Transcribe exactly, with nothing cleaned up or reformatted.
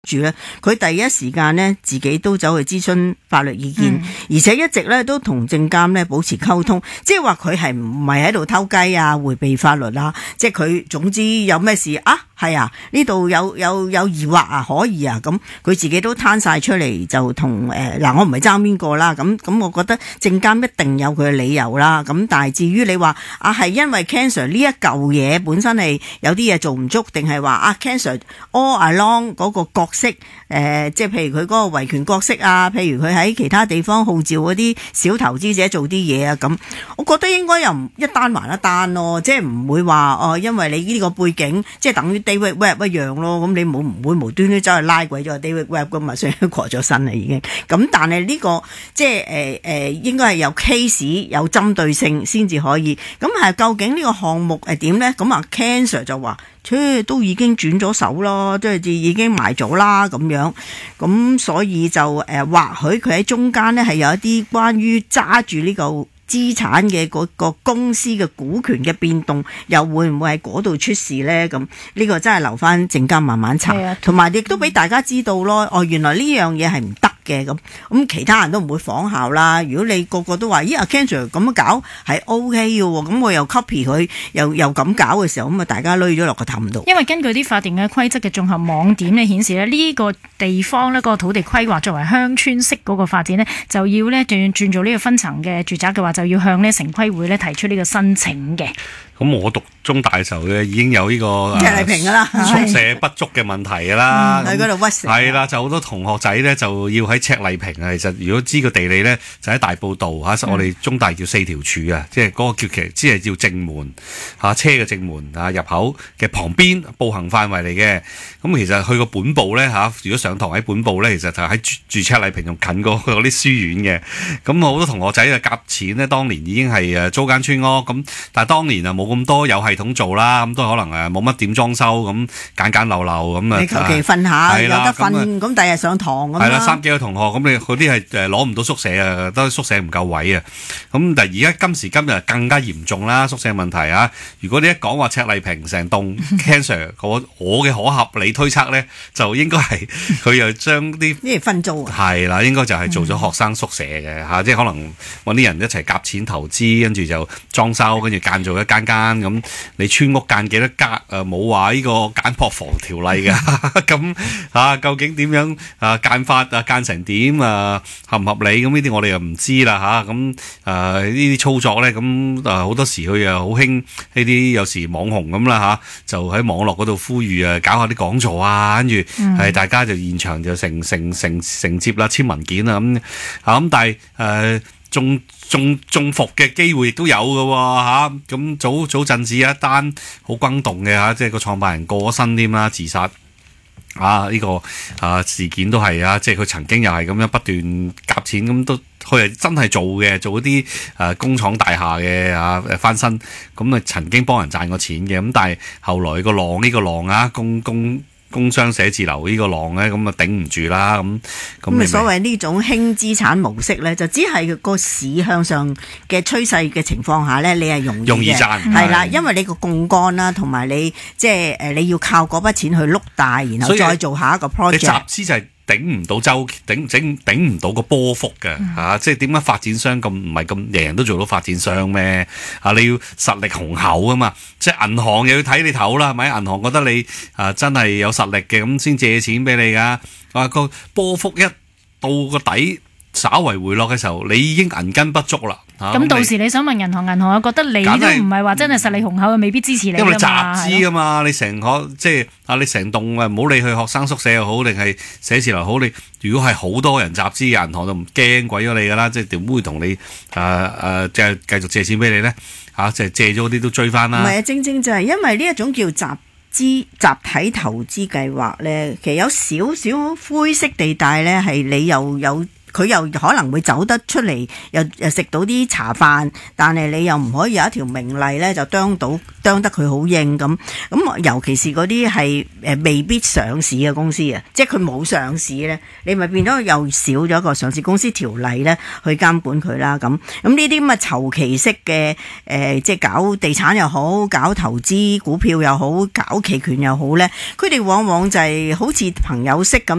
住咧，佢第一時間咧自己都走去諮詢法律意見，嗯、而且一直咧都同證監咧保持溝通，即係話佢係唔係喺度偷雞啊、迴避法律啊，即係佢總之有咩事啊，係啊，呢度有有有疑惑啊，可以啊，咁佢自己都攤晒出嚟，就同誒嗱，我唔係爭邊個啦，咁咁我覺得證監一定有佢嘅理由啦，咁但係至於你話啊係因為 Ken Sir 呢一嚿嘢本身係有啲嘢做唔足，定係話啊 Ken Sir all along 嗰個角色誒、呃，即係譬如佢嗰個維權角色啊，譬如佢喺其他地方號召嗰啲小投資者做啲嘢啊，咁我覺得應該又唔一單還一單咯，即係唔會話哦，因為你呢個背景即係等於 David Webb 一樣咯，咁你冇唔會無端端走去拉鬼咗 David Webb 噶嘛，所以過咗身啦已經。咁但係呢、這個即係誒誒，應該係有 case 有針對性先至可以。咁係究竟呢個項目係點咧？咁啊 Ken Sir 就話。都已經轉咗手咯，即係已經埋咗啦咁樣，咁所以就誒、呃，或許佢喺中間呢係有一啲關於揸住呢個資產嘅嗰個公司嘅股權嘅變動，又會唔會喺嗰度出事呢？咁呢個真係留翻證監慢慢查，同埋亦都俾大家知道咯。哦，原來呢樣嘢係唔得嘅，咁咁其他人都唔會仿效啦。如果你個個都話咦阿 Ken Sir 咁樣搞係 O K 嘅，咁我又 copy 佢，又又咁搞嘅時候，咁啊大家累咗落個氹度。 因為根據啲法定嘅規則嘅綜合網點咧顯示咧，呢個地方呢個土地規劃作為鄉村式嗰個發展呢，就要呢轉轉做呢個分層嘅住宅嘅話，就要向呢城規會呢提出呢個申請嘅。 咁我讀中大嘅時候咧，已經有呢、這個赤麗屏噶啦， 宿舍不足嘅問題噶啦。 喺嗰度屈係啦，就好多同學仔咧就要喺赤麗屏啊。其實如果知個地理咧，就喺大埔道嚇，我哋中大叫四條柱啊，即係嗰個叫其實只係叫正門嚇，車嘅正門啊入口嘅旁邊步行範圍嚟嘅。咁其實去個本部咧嚇，如果上堂喺本部咧，其實就喺住住赤麗屏仲近過嗰啲書院嘅。咁好多同學仔啊夾錢咧，當年已經係誒租間村屋咁，但係當年啊冇咁多有系統做啦，咁都可能誒冇乜點裝修，咁簡簡陋陋咁啊。 你求其瞓下，有得瞓，咁第日上堂咁啦。 係啦，三幾個同學，咁你嗰啲係誒攞唔到宿舍啊，都宿舍唔夠位啊。咁但係而家今時今日更加嚴重啦，宿舍問題啊。如果你一講話赤麗屏成棟 Ken Sir 我我嘅可合理推測咧，就應該係佢又將啲呢啲分租啊。 係啦，應該就係做咗學生宿舍嘅嚇、嗯，即係可能揾啲人一齊夾錢投資，跟住就裝修，跟住間做一間間咁。你村屋間幾多間？誒冇話呢個簡樸房條例㗎，咁啊究竟點樣啊間法啊間成點啊合唔合理？咁呢啲我哋又唔知啦嚇。咁誒呢啲操作咧，咁誒好多時佢又好興呢啲有時網紅咁啦嚇，就喺網絡嗰度呼籲啊，搞下啲講座啊，跟住係大家就現場就成成成承接啦，簽文件啊咁啊咁，但係誒。呃中中中伏嘅機會亦都有嘅喎嚇，咁早早陣子有一單好轟動嘅嚇，即係個創辦人過咗身添啦，自殺啊呢、這個啊事件都係啊，即係佢曾經又係咁樣不斷夾錢，咁都佢係真係做嘅，做嗰啲誒工廠大廈嘅啊翻新，咁啊曾經幫人賺過錢嘅，咁但係後來個浪呢、這個浪啊公公。工商寫字樓呢個浪咧，咁啊頂唔住啦，咁咁你所謂呢種輕資產模式咧，就只係個市向上嘅趨勢嘅情況下咧，你係容易容易賺係啦，因為你個槓桿啦，同埋你即係誒你要靠嗰筆錢去碌大，然後再做下一個 project。你集資就係頂唔到周頂頂頂唔到個波幅嘅嚇、嗯啊，即係點解發展商咁唔係咁人人都做到發展商咩？啊，你要實力雄厚啊嘛，即係銀行又要睇你頭啦，係咪？銀行覺得你啊真係有實力嘅，咁先借錢俾你噶。啊個波幅一到個底，稍為回落嘅時候，你已經銀根不足啦。 咁、啊、到時你想問銀行，銀行又覺得你都唔係話真係實力雄厚，未必支持你。因為你集資啊嘛，你成個即係啊，你成棟啊，唔好理去學生宿舍又好，定係寫字樓好，你如果係好多人集資，銀行就唔驚鬼咗你噶啦，即係點會同你啊啊即係繼續借錢俾你咧？嚇、啊，即係借咗啲都追翻啦。 唔係啊，正正就係因為呢一種叫集資集體投資計劃咧，其實有少少灰色地帶咧，係你又有。佢又可能會走得出嚟，又又食到啲茶飯，但係你又唔可以有一條明例咧，就啄到啄得佢好硬咁。咁尤其是嗰啲係誒未必上市嘅公司啊，即係佢冇上市咧，你咪變咗又少咗一個上市公司條例咧去監管佢啦。咁咁呢啲咁嘅籌期式嘅誒、呃，即係搞地產又好，搞投資股票又好，搞期權又好咧，佢哋往往就係好似朋友式咁。